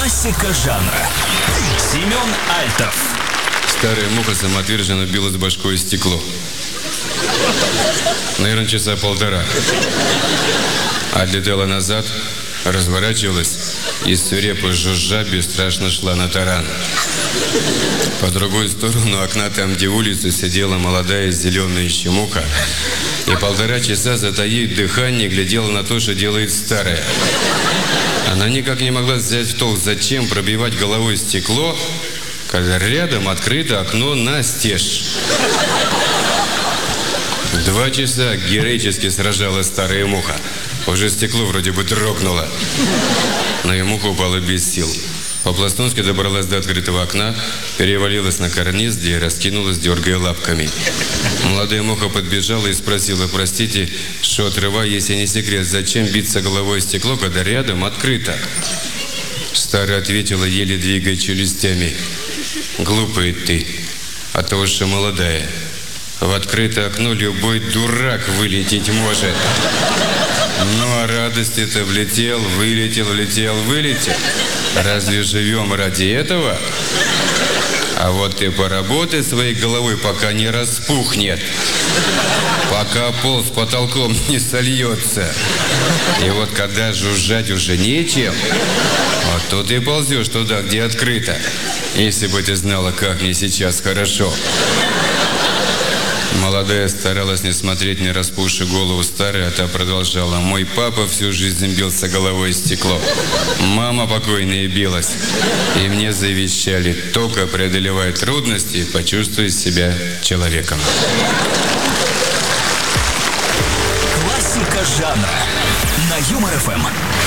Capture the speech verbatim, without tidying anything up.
Классика жанра. Семен Альтов. Старая муха самоотверженно била с башкой о стекло. Наверное, часа полтора. Отлетела назад, разворачивалась и свирепо жужжа бесстрашно шла на таран. По другую сторону окна, там, где улица, сидела молодая зеленая еще муха. И полтора часа, затаив дыхание, глядела на то, что делает старая. Она никак не могла взять в толк, зачем пробивать головой стекло, когда рядом открыто окно настежь. Два часа героически сражалась старая муха. Уже стекло вроде бы дрогнуло. Но и муха упала без сил. По-пластунски добралась до открытого окна, перевалилась на карниз, где и раскинулась, дергая лапками. Молодая муха подбежала и спросила: простите, что отрывая, если не секрет, зачем биться головой о стекло, когда рядом открыто? Старая ответила, еле двигая челюстями: глупая ты, а то уж и молодая. В открытое окно любой дурак вылететь может. Ну, а радости-то влетел, вылетел, влетел, вылетел. Разве живем ради этого? А вот ты поработай своей головой, пока не распухнет. Пока пол с потолком не сольется. И вот когда жужжать уже нечем, вот тут и ползешь туда, где открыто. Если бы ты знала, как мне сейчас хорошо. Молодая старалась не смотреть на распухшую голову старой, а та продолжала: мой папа всю жизнь бился головой о стекло. Мама покойная билась. И мне завещали: только преодолевая трудности, почувствуй себя человеком. Классика жанра на Юмор ФМ.